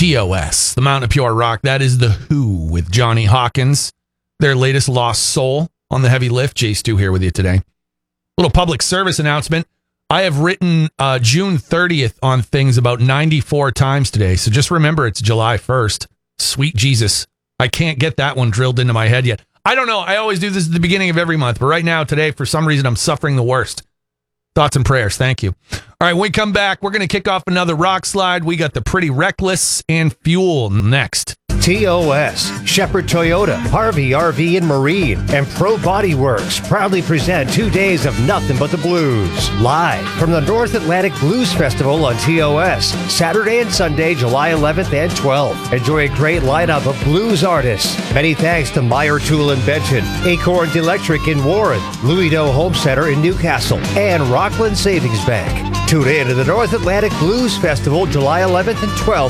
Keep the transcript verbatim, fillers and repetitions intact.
T O S, the Mountain of Pure Rock. That is The Who with Johnny Hawkins, their latest Lost Soul on the Heavy Lift. Jay Stu here with you today. Little public service announcement. I have written uh, June thirtieth on things about ninety-four times today, so just remember it's July first. Sweet Jesus. I can't get that one drilled into my head yet. I don't know. I always do this at the beginning of every month, but right now, today, for some reason, I'm suffering the worst. Thoughts and prayers. Thank you. All right, when we come back, we're going to kick off another rock slide. We got the Pretty Reckless and Fuel next. T O S, Shepherd Toyota, Harvey R V and Marine, and Pro Body Works proudly present two days of nothing but the blues. Live from the North Atlantic Blues Festival on T O S, Saturday and Sunday, July eleventh and twelfth. Enjoy a great lineup of blues artists. Many thanks to Meyer Tool and Benton, Acorn Electric in Warren, Louis Doe Home Center in Newcastle, and Rockland Savings Bank. Tune in to the North Atlantic Blues Festival, July eleventh and twelfth.